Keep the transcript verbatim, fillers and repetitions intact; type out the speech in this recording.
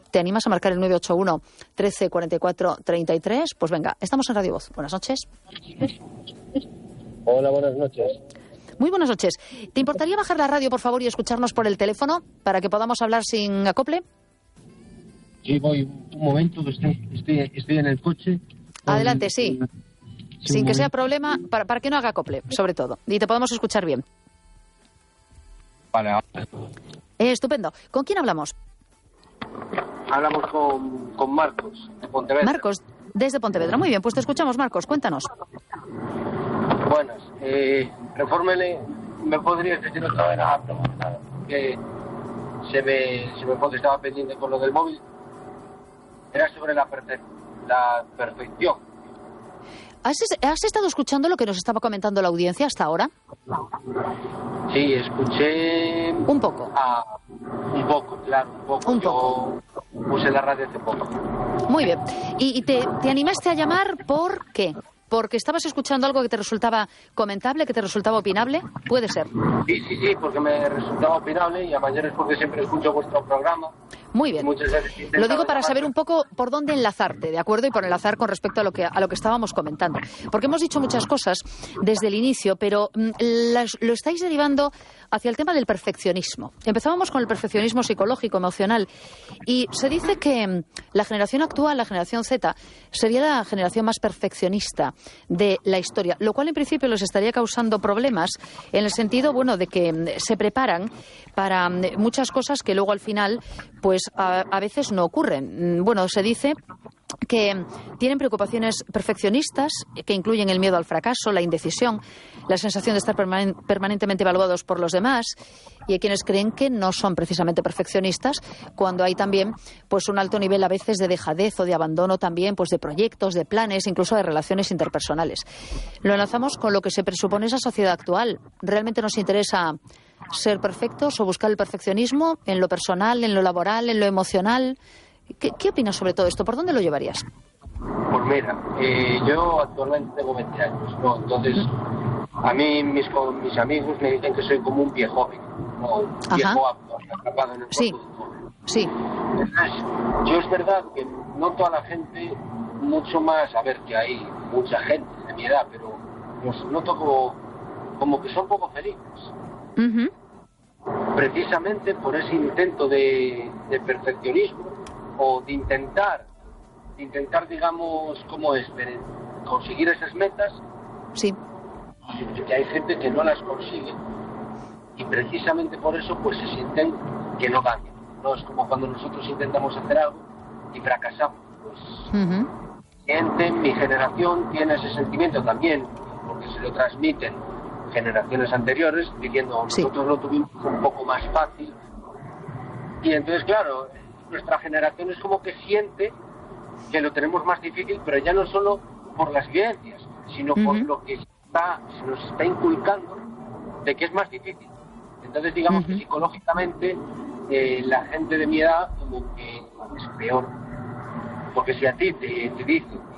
¿Te animas a marcar el nueve ocho uno, trece, cuarenta y cuatro, treinta y tres? Pues venga, estamos en Radio Voz. Buenas noches. Hola, buenas noches. Muy buenas noches. ¿Te importaría bajar la radio, por favor, y escucharnos por el teléfono para que podamos hablar sin acople? Sí, voy un momento, estoy, estoy, estoy en el coche. Adelante, sí. Sí, sin que momento. sea problema, para, para que no haga acople, sobre todo. Y te podemos escuchar bien. Vale, Eh, estupendo. ¿Con quién hablamos? hablamos con, con Marcos, de Pontevedra. Marcos, desde Pontevedra. Muy bien, pues te escuchamos, Marcos. Cuéntanos. Buenas. Eh, Refórmele, ¿me podrías decir otra vez? Nada, no, nada. Que se me, se me fue que estaba pendiente con lo del móvil. Era sobre la, perfe la perfección. ¿Has, ¿Has estado escuchando lo que nos estaba comentando la audiencia hasta ahora? Sí, escuché... Un poco. Ah, un poco, claro, un poco. Un Yo poco. puse la radio hace poco. Muy bien. ¿Y, y te, te animaste a llamar por qué? ¿Porque estabas escuchando algo que te resultaba comentable, que te resultaba opinable? Puede ser. Sí, sí, sí, porque me resultaba opinable y a mayores porque siempre escucho vuestro programa. Muy bien. Muchas veces he intentado Lo digo para llamar. saber un poco por dónde enlazarte, ¿de acuerdo? Y por enlazar con respecto a lo que a lo que estábamos comentando. Porque hemos dicho muchas cosas desde el inicio, pero mm, las, lo estáis derivando hacia el tema del perfeccionismo. Empezábamos con el perfeccionismo psicológico, emocional, y se dice que mm, la generación actual, la generación Z, sería la generación más perfeccionista de la historia, lo cual en principio les estaría causando problemas en el sentido, bueno, de que mm, se preparan para mm, muchas cosas que luego al final, pues a, a veces no ocurren. Bueno, se dice que tienen preocupaciones perfeccionistas que incluyen el miedo al fracaso, la indecisión, la sensación de estar permanen permanentemente evaluados por los demás, y hay quienes creen que no son precisamente perfeccionistas cuando hay también pues un alto nivel a veces de dejadez o de abandono también pues de proyectos, de planes, incluso de relaciones interpersonales. Lo enlazamos con lo que se presupone esa sociedad actual. ¿Realmente nos interesa ser perfectos o buscar el perfeccionismo en lo personal, en lo laboral, en lo emocional? ¿Qué, qué opinas sobre todo esto? ¿Por dónde lo llevarías? Pues mira, eh, yo actualmente tengo veinte años, ¿no? Entonces, a mí mis, mis amigos me dicen que soy como un viejo joven, ¿no? Un viejo atrapado en el sí. cuerpo de un joven. Sí. Entonces, yo es verdad que noto a la gente mucho más, a ver que hay mucha gente de mi edad, pero los noto como, como que son poco felices. Uh-huh. Precisamente por ese intento de, de perfeccionismo o de intentar, de intentar, digamos, ¿cómo es? De conseguir esas metas. Sí. Que hay gente que no las consigue y precisamente por eso pues se sienten que no ganan. No es como cuando nosotros intentamos hacer algo y fracasamos. Pues Uh-huh. gente, mi generación tiene ese sentimiento también, porque se lo transmiten generaciones anteriores, diciendo Sí. nosotros lo tuvimos un poco más fácil. Y entonces, claro, nuestra generación es como que siente que lo tenemos más difícil, pero ya no solo por las vivencias, sino uh-huh. por lo que está, se nos está inculcando de que es más difícil. Entonces, digamos uh-huh. que psicológicamente eh, la gente de mi edad como que es peor. Porque si a ti te, te dicen